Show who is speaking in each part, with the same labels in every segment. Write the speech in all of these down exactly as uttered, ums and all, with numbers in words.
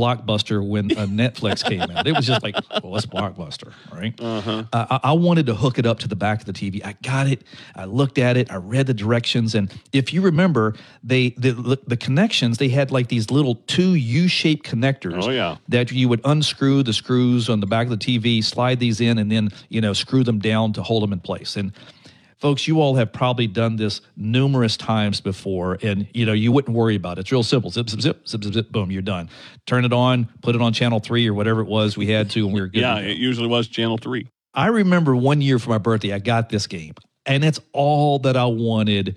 Speaker 1: Blockbuster when uh, Netflix came out. It was just like, well, what's Blockbuster, right?
Speaker 2: Uh-huh.
Speaker 1: Uh, I, I wanted to hook it up to the back of the T V. I got it. I looked at it. I read the directions. And if you remember, they the, the connections, they had like these little two U-shaped connectors
Speaker 2: oh, yeah.
Speaker 1: that you would unscrew the screws on the back of the T V, slide these in, and then, you know, screw them down to hold them in place. And folks, you all have probably done this numerous times before, and, you know, you wouldn't worry about it. It's real simple. Zip, zip, zip, zip, zip, zip, boom, you're done. Turn it on, put it on channel three or whatever it was we had to, and we were good.
Speaker 2: Yeah, it usually was channel three.
Speaker 1: I remember one year for my birthday, I got this game, and it's all that I wanted.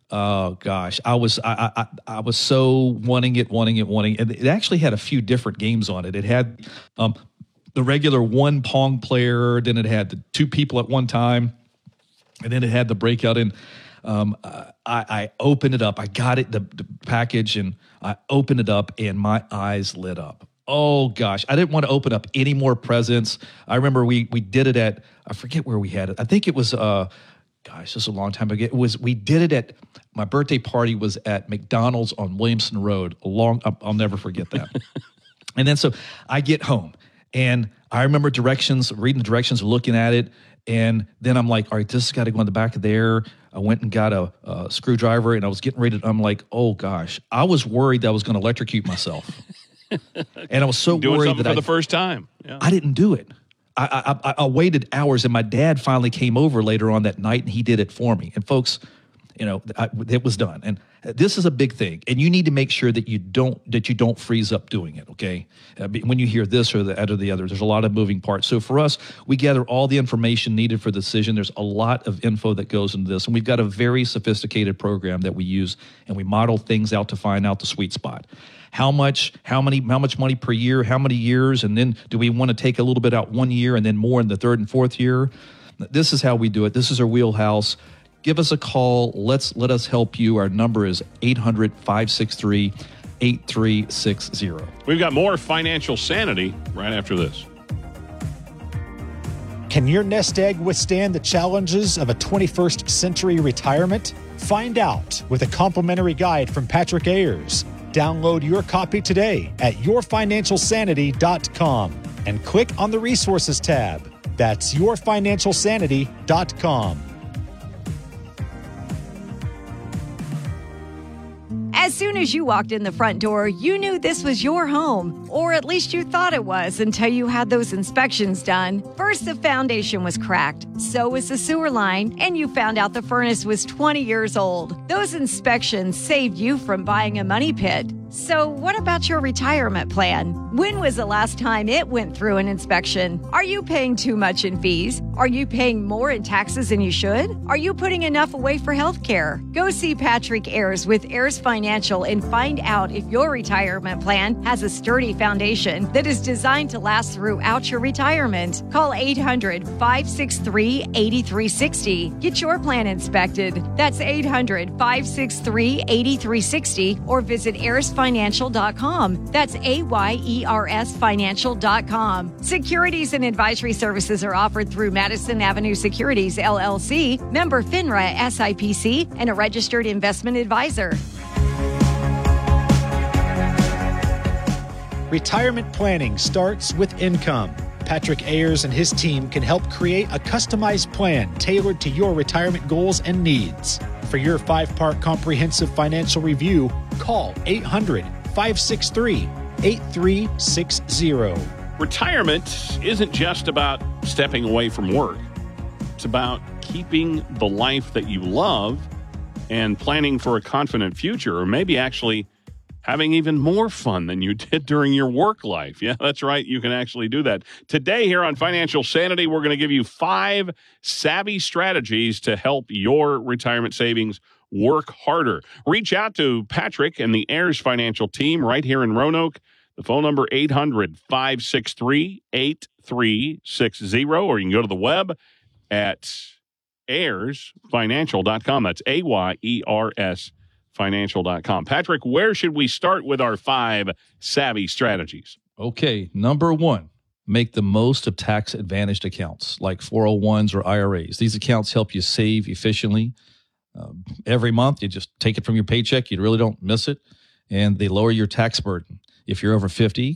Speaker 1: Oh gosh, I was I, I I was so wanting it, wanting it, wanting it. And it actually had a few different games on it. It had um, the regular one Pong player, then it had the two people at one time. And then it had the breakout, and um, I, I opened it up. I got it, the, the package, and I opened it up, and my eyes lit up. Oh, gosh. I didn't want to open up any more presents. I remember we we did it at, I forget where we had it. I think it was, uh, gosh, this is a long time ago. It was, we did it at, my birthday party was at McDonald's on Williamson Road. A long, I'll, I'll never forget that. And then so I get home, and I remember directions, reading the directions, looking at it. And then I'm like, all right, this has got to go in the back of there. I went and got a, a screwdriver, and I was getting ready to, I'm like, oh, gosh. I was worried that I was going to electrocute myself. And I was so
Speaker 2: Doing
Speaker 1: worried
Speaker 2: something
Speaker 1: that
Speaker 2: for
Speaker 1: I,
Speaker 2: the first time. Yeah.
Speaker 1: I didn't do it. I, I, I waited hours, and my dad finally came over later on that night, and he did it for me. And folks, you know, I, it was done. And this is a big thing, and you need to make sure that you don't that you don't freeze up doing it. Okay, uh, when you hear this or the or the other, there's a lot of moving parts. So for us, we gather all the information needed for the decision. There's a lot of info that goes into this, and we've got a very sophisticated program that we use, and we model things out to find out the sweet spot. How much, how many, how much money per year? How many years? And then do we want to take a little bit out one year and then more in the third and fourth year? This is how we do it. This is our wheelhouse. Give us a call. Let's let us help you. Our number is eight hundred, five six three, eight three six zero.
Speaker 2: We've got more financial sanity right after this.
Speaker 3: Can your nest egg withstand the challenges of a twenty-first century retirement? Find out with a complimentary guide from Patrick Ayers. Download your copy today at your financial sanity dot com and click on the resources tab. That's your financial sanity dot com.
Speaker 4: As soon as you walked in the front door, you knew this was your home, or at least you thought it was until you had those inspections done. First, the foundation was cracked, so was the sewer line, and you found out the furnace was twenty years old. Those inspections saved you from buying a money pit. So what about your retirement plan? When was the last time it went through an inspection? Are you paying too much in fees? Are you paying more in taxes than you should? Are you putting enough away for health care? Go see Patrick Ayers with Ayers Financial and find out if your retirement plan has a sturdy foundation that is designed to last throughout your retirement. Call eight hundred, five six three, eight three six zero. Get your plan inspected. That's eight hundred, five six three, eight three six zero or visit ayers financial dot com. That's A Y E R S financial dot com. Securities and advisory services are offered through Madison Avenue Securities, L L C, member FINRA S I P C, and a registered investment advisor.
Speaker 3: Retirement planning starts with income. Patrick Ayers and his team can help create a customized plan tailored to your retirement goals and needs. For your five-part comprehensive financial review, call eight hundred, five six three, eight three six zero.
Speaker 2: Retirement isn't just about stepping away from work. It's about keeping the life that you love and planning for a confident future, or maybe actually having even more fun than you did during your work life. Yeah, that's right. You can actually do that. Today here on Financial Sanity, we're going to give you five savvy strategies to help your retirement savings work harder. Reach out to Patrick and the Ayers Financial team right here in Roanoke. The phone number eight hundred, five six three, eight three six zero, or you can go to the web at ayers financial dot com. That's A Y E R S financial dot com. Patrick, where should we start with our five savvy strategies?
Speaker 1: Okay, number one, make the most of tax-advantaged accounts like four oh ones or I R As. These accounts help you save efficiently. Uh, every month, you just take it from your paycheck. You really don't miss it, and they lower your tax burden. If you're over fifty,